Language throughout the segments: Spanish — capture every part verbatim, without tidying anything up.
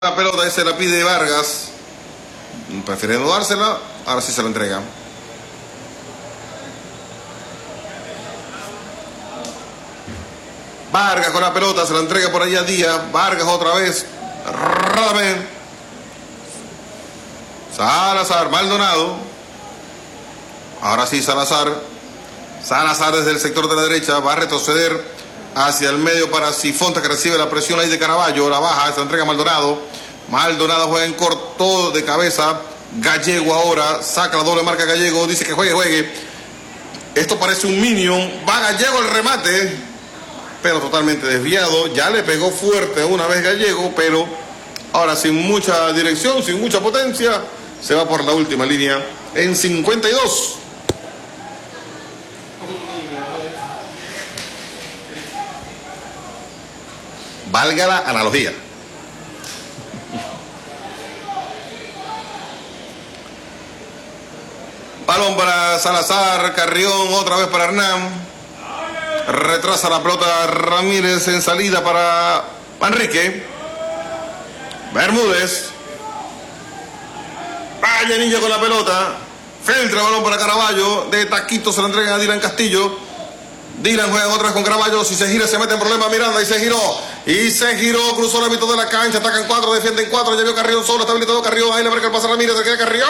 La pelota se la pide Vargas, prefiriendo dársela, ahora sí se la entrega. Vargas con la pelota, se la entrega por ahí a Díaz. Vargas otra vez, Radamel, Salazar, Maldonado. Ahora sí Salazar, Salazar desde el sector de la derecha, va a retroceder hacia el medio para Sifonte, que recibe la presión ahí de Caraballo, la baja, se la entrega a Maldonado. Maldonado juega en corto de cabeza. Gallego ahora saca la doble marca. Gallego dice que juegue, juegue. Esto parece un minion. Va Gallego el remate, pero totalmente desviado. Ya le pegó fuerte una vez Gallego, pero ahora sin mucha dirección, sin mucha potencia, se va por la última línea en cincuenta y dos. Valga la analogía. Balón para Salazar, Carrión, otra vez para Hernán. Retrasa la pelota Ramírez en salida para Manrique. Bermúdez. Vaya niño con la pelota. Filtra balón para Caraballo. De taquito se lo entregan a Dylan Castillo. Dylan juega otra vez con Caraballo. Si se gira se mete en problema Miranda. Y se giró. Y se giró. Cruzó la mitad de la cancha. Atacan cuatro. Defienden cuatro. Ya vio Carrión solo. Está habilitado Carrión. Ahí le marca el pase a Ramírez. Se queda Carrión.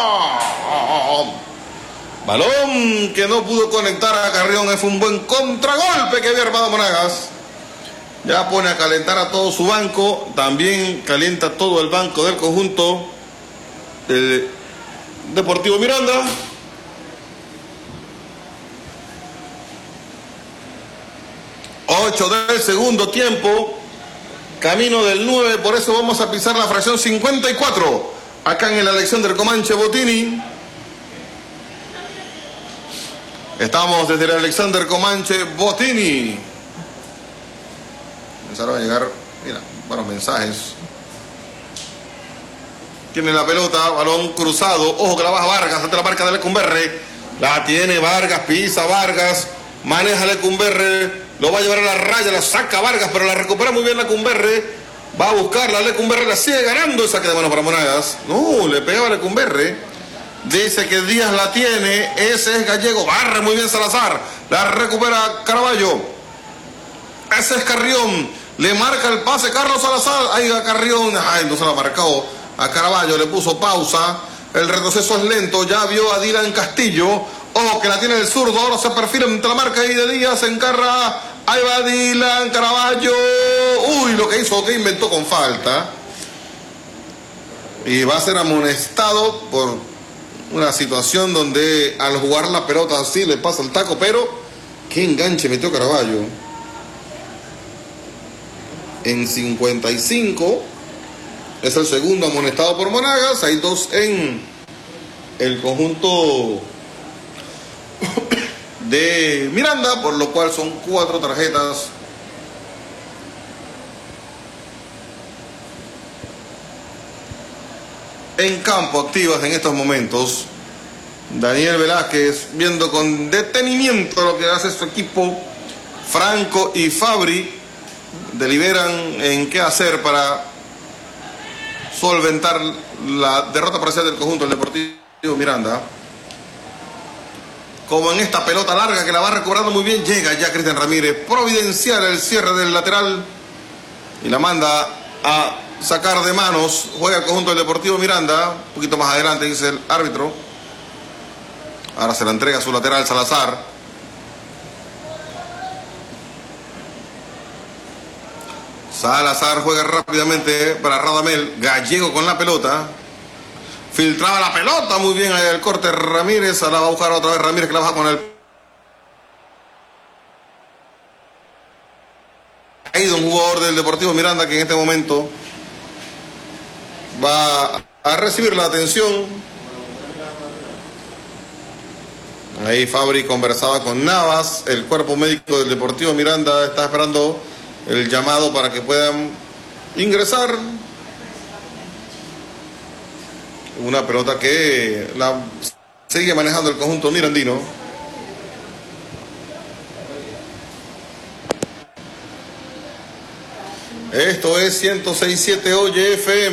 Balón que no pudo conectar a Carrión. Fue un buen contragolpe que había armado Monagas. Ya pone a calentar a todo su banco. También calienta todo el banco del conjunto del Deportivo Miranda. ocho del segundo tiempo. Camino del nueve. Por eso vamos a pisar la fracción cincuenta y cuatro. Acá en el Alexander Comanche Botini. Estamos desde el Alexander Comanche Botini. Empezaron a llegar, mira, buenos mensajes. Tiene la pelota, balón cruzado. Ojo que la baja Vargas ante la marca de Lecumberre. La tiene Vargas, pisa Vargas. Maneja Lecumberre. Lo va a llevar a la raya, la saca Vargas, pero la recupera muy bien Lecumberre. Va a buscarla, Lecumberre la sigue ganando. El saque de mano para Monagas. No, le pegaba Lecumberre. Dice que Díaz la tiene, ese es Gallego, barre muy bien Salazar, la recupera Caraballo, ese es Carrión, le marca el pase Carlos Salazar, ahí va Carrión, ay, no se la marcó a Caraballo, le puso pausa, el retroceso es lento, ya vio a Dylan Castillo, ojo que la tiene el zurdo, ahora se perfila entre la marca ahí de Díaz, se encarra, ahí va Dylan, Caraballo, uy, lo que hizo, que inventó con falta, y va a ser amonestado por una situación donde al jugar la pelota así le pasa el taco, pero qué enganche metió Caraballo. En cincuenta y cinco es el segundo amonestado por Monagas. Hay dos en el conjunto de Miranda, por lo cual son cuatro tarjetas. En campo activas en estos momentos. Daniel Velázquez viendo con detenimiento lo que hace su equipo. Franco y Fabri deliberan en qué hacer para solventar la derrota parcial del conjunto del Deportivo Miranda. Como en esta pelota larga que la va recobrando muy bien, llega ya Cristian Ramírez, providencial el cierre del lateral y la manda a sacar de manos. Juega el conjunto del Deportivo Miranda, un poquito más adelante dice el árbitro. Ahora se la entrega a su lateral Salazar. Salazar juega rápidamente para Radamel. Gallego con la pelota. Filtraba la pelota muy bien ahí el corte Ramírez. Ahora va a buscar otra vez Ramírez, que la baja con el... Ha ido un jugador del Deportivo Miranda que en este momento va a recibir la atención. Ahí Fabri conversaba con Navas. El cuerpo médico del Deportivo Miranda está esperando el llamado para que puedan ingresar. Una pelota que la sigue manejando el conjunto mirandino. Esto es ciento seis punto siete Oye F M.